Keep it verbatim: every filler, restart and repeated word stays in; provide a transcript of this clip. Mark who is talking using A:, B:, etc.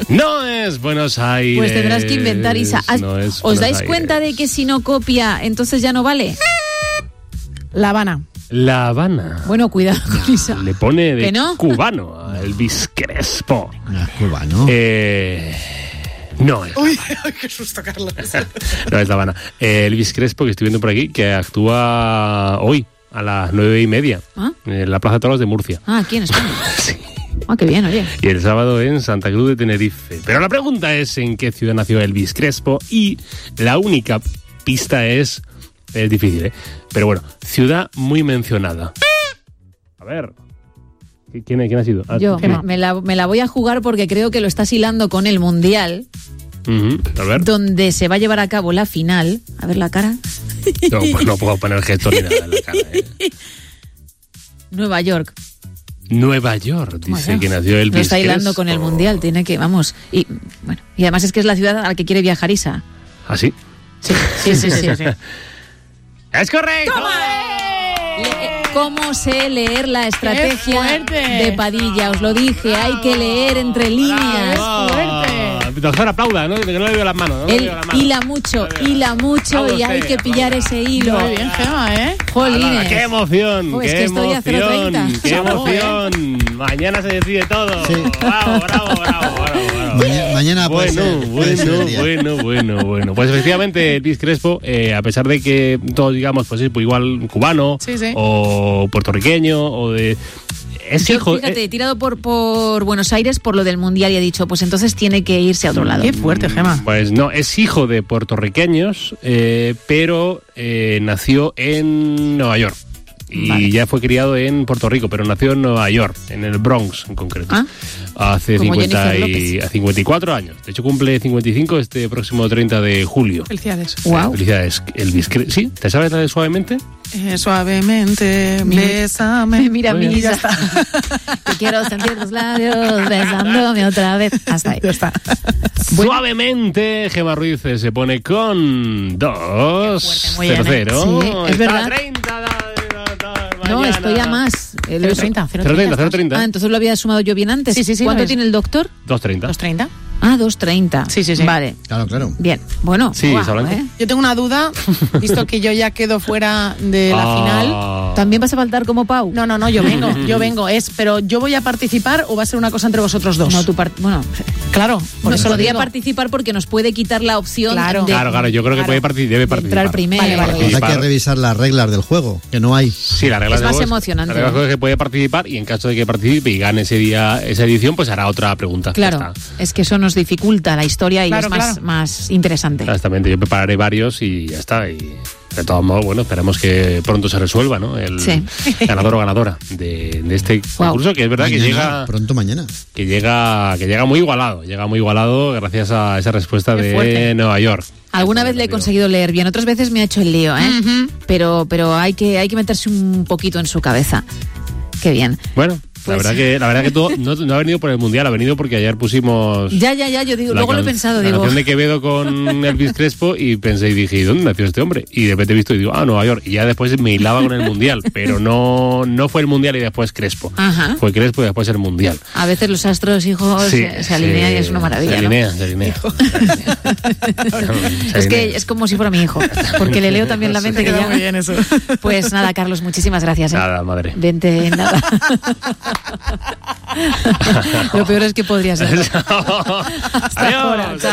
A: No es Buenos Aires.
B: Pues tendrás que inventar, Isa.
A: No es
B: ¿Os
A: Buenos
B: dais
A: Aires.
B: cuenta de que si no copia, entonces ya no vale?
C: La Habana.
A: La Habana.
B: Bueno, cuidado con Isa.
A: Le pone de
B: ¿Que no?
A: cubano a Elvis Crespo.
D: Ah, cubano.
A: Eh... No es,
C: Uy, ay, qué susto, Carlos.
A: no es La Habana. Eh, Elvis Crespo, que estoy viendo por aquí, que actúa hoy a las nueve y media
B: ¿Ah?
A: en la Plaza de Toros de Murcia.
B: Ah, aquí en España.
A: Sí.
B: Ah, qué bien, oye.
A: Y el sábado en Santa Cruz de Tenerife. Pero la pregunta es en qué ciudad nació Elvis Crespo y la única pista es... Es difícil, ¿eh? Pero bueno, ciudad muy mencionada. A ver... ¿Quién, quién ha sido? Ah,
B: Yo
A: ¿tú?
B: me, me la, me la voy a jugar porque creo que lo estás hilando con el Mundial,
A: Uh-huh. A ver.
B: donde se va a llevar a cabo la final. A ver la cara.
A: No, pues no puedo poner gestos ni nada en la cara, ¿eh?
B: Nueva York.
A: Nueva York, dice
B: Bueno,
A: que nació Elvis
B: lo está hilando
A: Crespo.
B: con el Mundial, tiene que, vamos. Y bueno, y además es que es la ciudad a la que quiere viajar Isa.
A: ¿Ah, sí?
B: Sí, sí, sí, sí. sí.
A: ¡Es correcto!
B: Le- ¿Cómo sé leer la estrategia
C: fuerte!
B: de Padilla? Os lo dije, hay que leer entre líneas.
A: ¡Fuerte! Doctor, aplauda, ¿no? Que no le veo las manos. No le
B: Él
A: veo las manos.
B: hila mucho, hila mucho
A: Aplauda
B: y hay
A: usted,
B: que pillar
A: aplauda.
B: ese hilo.
C: Muy bien, Gema, ¿eh?
B: Jolines.
A: ¡Qué emoción!
B: Oh, es
A: ¡Qué
B: que estoy a cero
A: emoción!
B: treinta.
A: ¡Qué
C: Bravo, ¿eh?
A: emoción! Mañana se decide todo.
D: Sí.
A: ¡Bravo, bravo, bravo, bravo! bravo.
D: Mañana, mañana puede
A: Bueno,
D: ser, puede ser el
A: bueno,
D: día.
A: bueno, bueno, bueno. Pues efectivamente, Elvis Crespo, eh, a pesar de que todos digamos, pues es pues igual cubano,
C: Sí, sí.
A: o puertorriqueño, o de... Es
B: Yo,
A: hijo...
B: fíjate,
A: eh,
B: he tirado por, por Buenos Aires por lo del Mundial y he dicho, pues entonces tiene que irse a otro lado.
C: Qué fuerte, Gema.
A: Pues no, es hijo de puertorriqueños, eh, pero eh, nació en Nueva York. Y
B: Vale.
A: ya fue criado en Puerto Rico, pero nació en Nueva York, en el Bronx en concreto.
B: Ah.
A: Hace
B: Como
A: cincuenta
B: Jennifer
A: y,
B: López.
A: a cincuenta y cuatro años. De hecho, cumple cincuenta y cinco este próximo treinta de julio.
C: Felicidades.
B: Guau.
A: Felicidades, Elvis. Cre- ¿Sí? ¿Te sabes la de Suavemente?
C: Eh, suavemente, bésame.
B: Mira,
A: Muy
B: mi
A: bien.
B: Isa. Que quiero sentir tus labios besándome otra vez. Hasta ahí.
C: Ya está.
A: Suavemente, Gemma Ruiz se pone con dos
B: Muy bien, ¿eh?
A: cero cero.
B: Sí, es
A: Está
B: verdad.
A: a treinta, da- da- da-
B: No,
A: mañana.
B: estoy a más. Eh, lo he-
C: cero treinta,
A: cero treinta, cero treinta.
B: Ah, entonces lo había sumado yo bien antes.
C: Sí, sí, sí,
B: ¿Cuánto
C: lo es.
B: tiene el doctor?
A: dos treinta.
C: ¿dos treinta?
B: Ah, dos treinta.
C: Sí, sí, sí.
B: Vale,
D: Claro, claro.
B: bien. Bueno,
A: Sí,
B: guau,
A: Isa Blanco.
B: ¿eh?
C: Yo tengo una duda, visto que yo ya quedo fuera de la
A: Ah.
C: final.
B: ¿También vas a faltar como Pau?
C: No, no, no, yo vengo, yo vengo. Es, pero yo voy a participar o va a ser una cosa entre vosotros dos.
B: No, tu part- bueno,
C: Claro, por
B: no,
C: eso lo
B: podría
C: digo.
B: participar porque nos puede quitar la opción
C: Claro.
B: de,
A: Claro, claro, yo creo que
C: Claro.
A: puede partic- debe
B: de
A: participar.
B: entrar primero.
C: Vale, vale.
D: Pues hay que
A: Participar.
D: revisar las reglas del juego, que no hay.
A: Sí, la regla
B: Es
A: de
B: más
A: juego
B: emocionante.
A: La regla del juego es que puede participar y en caso de que participe y gane ese día esa edición, pues hará otra pregunta.
B: Claro,
A: Ya está.
B: es que eso nos dificulta la historia y
C: Claro,
B: es más,
C: claro.
B: más interesante.
A: Exactamente, yo prepararé varios y ya está. Y de todos modos, bueno, esperamos que pronto se resuelva, ¿no? El
B: Sí.
A: ganador o ganadora de, de este
B: Wow.
A: concurso, que es verdad
D: Mañana,
A: que llega
D: pronto mañana.
A: que llega que llega muy igualado, llega muy igualado gracias a esa respuesta
C: Qué
A: de
C: fuerte.
A: Nueva York.
B: Alguna vez le he conseguido leer bien, otras veces me ha hecho el lío, ¿eh?
C: Ujú.
B: Pero, pero hay que, hay que meterse un poquito en su cabeza. Qué bien.
A: Bueno,
B: Pues-
A: la verdad que la verdad que todo no, no ha venido por el mundial, ha venido porque ayer pusimos
B: Ya, ya, ya, yo digo,
A: la
B: luego lo he
A: can-
B: pensado,
A: la
B: digo.
A: canción de Quevedo con Elvis Crespo y pensé y dije, ¿y dónde nació este hombre? Y de repente he visto y digo, ah, Nueva York. Y ya después me hilaba con el mundial, pero no, no fue el mundial y después Crespo.
B: Ajá.
A: Fue Crespo y después el mundial.
B: A veces los astros, hijos,
A: Sí,
B: se, se alinean
A: sí,
B: y es una maravilla,
A: Se
B: ¿no?
A: alinea, se alinea. Se
B: Es que
A: alinea.
B: es como si fuera mi hijo, porque le leo también la mente que
C: Queda
B: ya...
C: muy bien eso.
B: Pues nada, Carlos, muchísimas gracias. ¿eh?
A: Nada, madre.
B: Vente, nada. Lo peor es que podría ser.
A: Adiós.
B: Ahora, chao.